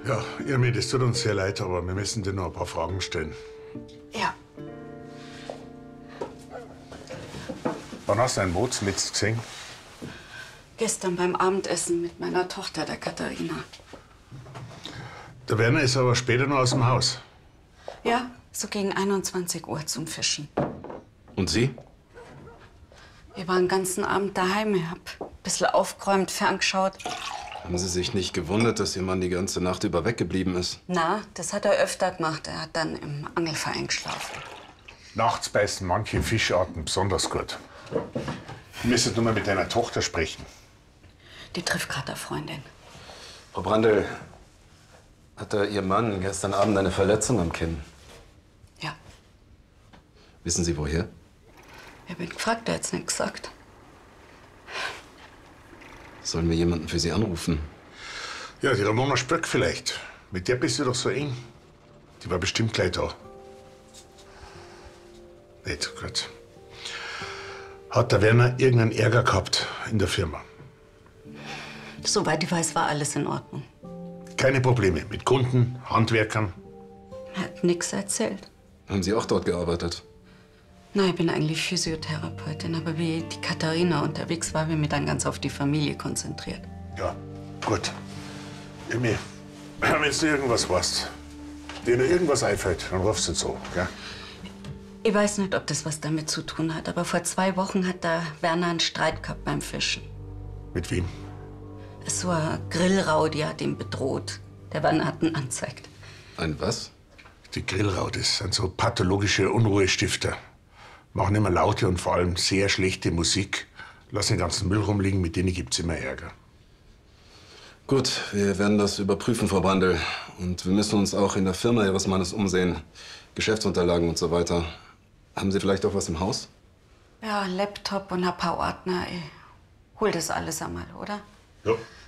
Ja, Irmi, das tut uns sehr leid, aber wir müssen dir noch ein paar Fragen stellen. Ja. Wann hast du einen Mo zuletzt gesehen? Gestern beim Abendessen mit meiner Tochter, der Katharina. Der Werner ist aber später noch aus dem Haus. Ja, so gegen 21 Uhr zum Fischen. Und Sie? Wir waren den ganzen Abend daheim. Ich hab ein bisschen aufgeräumt, ferngeschaut. Haben Sie sich nicht gewundert, dass Ihr Mann die ganze Nacht über weggeblieben ist? Na, das hat er öfter gemacht. Er hat dann im Angelverein geschlafen. Nachts beißen manche Fischarten besonders gut. Du müsstest nur mal mit deiner Tochter sprechen. Die trifft gerade eine Freundin. Frau Brandl, hatte Ihr Mann gestern Abend eine Verletzung am Kinn? Ja. Wissen Sie, woher? Ich bin gefragt, er hat's nicht gesagt. Sollen wir jemanden für Sie anrufen? Ja, die Ramona Spöck vielleicht. Mit der bist du doch so eng. Die war bestimmt gleich da. Nicht gut. Hat der Werner irgendeinen Ärger gehabt in der Firma? Soweit ich weiß, war alles in Ordnung. Keine Probleme mit Kunden, Handwerkern? Er hat nichts erzählt. Haben Sie auch dort gearbeitet? Nein, ich bin eigentlich Physiotherapeutin, aber wie die Katharina unterwegs war, habe ich mich dann ganz auf die Familie konzentriert. Ja, gut. Irmi, wenn du irgendwas weißt, dir noch irgendwas einfällt, dann rufst du so, gell? Ich weiß nicht, ob das was damit zu tun hat, aber vor 2 Wochen hat der Werner einen Streit gehabt beim Fischen. Mit wem? So ein Grillraudi hat ihn bedroht. Der Werner hat ihn angezeigt. Ein was? Die Grillraudes sind so pathologische Unruhestifter. Machen immer laute und vor allem sehr schlechte Musik. Lassen den ganzen Müll rumliegen, mit denen gibt's immer Ärger. Gut, wir werden das überprüfen, Frau Brandl. Und wir müssen uns auch in der Firma Ihres Mannes umsehen. Geschäftsunterlagen und so weiter. Haben Sie vielleicht auch was im Haus? Ja, Laptop und ein paar Ordner. Ich hol das alles einmal, oder? Ja.